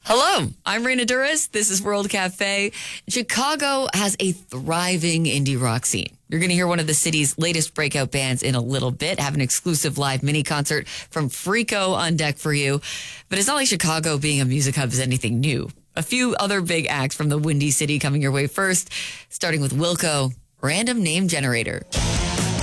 Hello, I'm Raina Duras. This is World Cafe. Chicago has a thriving indie rock scene. You're going to hear one of the city's latest breakout bands in a little bit, have an exclusive live mini concert from Freako on deck for you. But it's not like Chicago being a music hub is anything new. A few other big acts from the Windy City coming your way first, starting with Wilco, Random Name Generator.